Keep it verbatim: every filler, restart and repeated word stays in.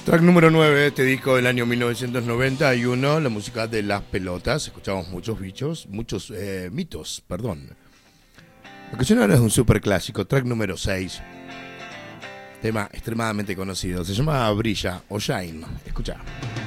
Track número nueve de este disco del año mil novecientos noventa y uno, la música de Las Pelotas. Escuchamos muchos bichos, muchos eh, mitos, perdón. Lo que suena ahora es un super clásico, track número seis. Tema extremadamente conocido, se llama Brilla o Shine. Escucha.